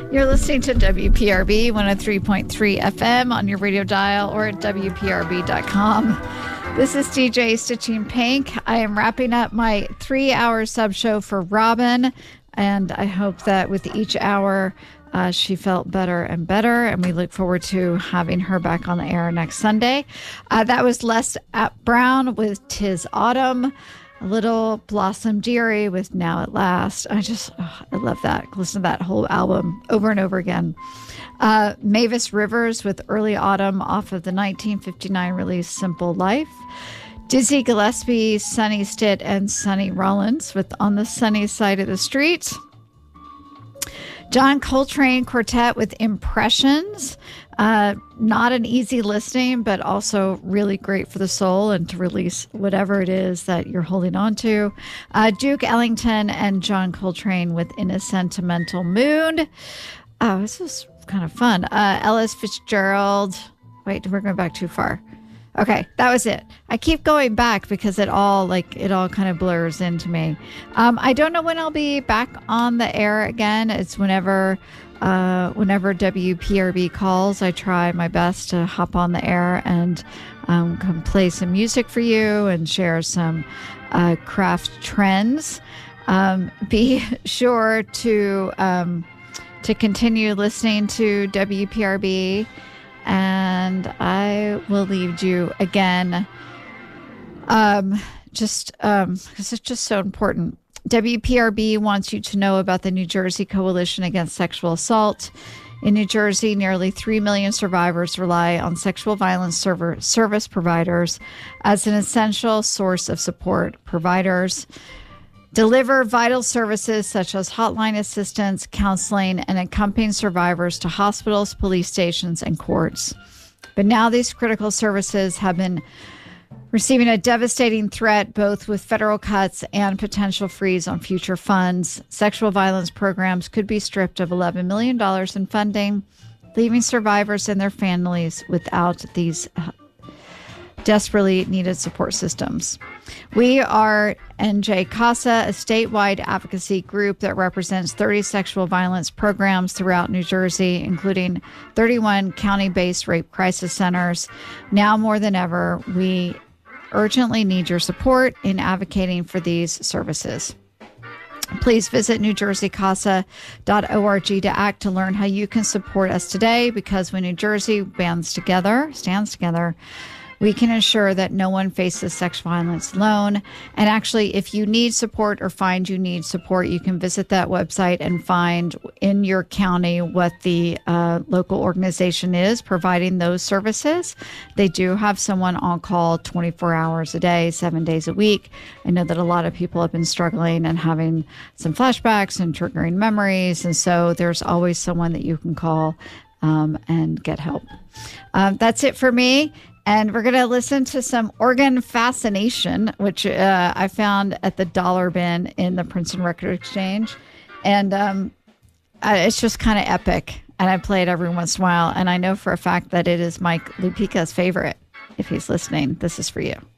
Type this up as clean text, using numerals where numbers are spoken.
You're listening to WPRB 103.3 FM on your radio dial or at WPRB.com. This is DJ Stitching Pink. I am wrapping up my 3-hour sub show for Robin, and I hope that with each hour she felt better and better, and we look forward to having her back on the air next Sunday. That was Les Brown with 'Tis Autumn. A little Blossom Dearie with Now at Last. I love that. Listen to that whole album over and over again. Mavis Rivers with Early Autumn off of the 1959 release Simple Life. Dizzy Gillespie, Sonny Stitt, and Sonny Rollins with On the Sunny Side of the Street. John Coltrane Quartet with Impressions. Not an easy listening, but also really great for the soul and to release whatever it is that you're holding on to. Duke Ellington and John Coltrane with In a Sentimental Mood. Oh, this was kind of fun. Ellis Fitzgerald. Wait, we're going back too far. Okay, that was it. I keep going back because it all kind of blurs into me. I don't know when I'll be back on the air again. It's whenever WPRB calls. I try my best to hop on the air and come play some music for you and share some craft trends. Be sure to continue listening to WPRB. And I will leave you again, because it's just so important. WPRB wants you to know about the New Jersey Coalition Against Sexual Assault. In New Jersey, nearly 3 million survivors rely on sexual violence service providers as an essential source of support. Providers deliver vital services such as hotline assistance, counseling, and accompanying survivors to hospitals, police stations, and courts. But now these critical services have been receiving a devastating threat, both with federal cuts and potential freeze on future funds. Sexual violence programs could be stripped of $11 million in funding, leaving survivors and their families without these desperately needed support systems. We are NJ CASA, a statewide advocacy group that represents 30 sexual violence programs throughout New Jersey, including 31 county-based rape crisis centers. Now more than ever, we urgently need your support in advocating for these services. Please visit NewJerseyCasa.org to act to learn how you can support us today, because when New Jersey stands together, we can ensure that no one faces sexual violence alone. And actually, if you need support or find you need support, you can visit that website and find in your county what the local organization is providing those services. They do have someone on call 24 hours a day, 7 days a week. I know that a lot of people have been struggling and having some flashbacks and triggering memories. And so there's always someone that you can call and get help. That's it for me. And we're going to listen to some Organ Fascination, which I found at the dollar bin in the Princeton Record Exchange. And it's just kind of epic. And I play it every once in a while. And I know for a fact that it is Mike Lupica's favorite. If he's listening, this is for you.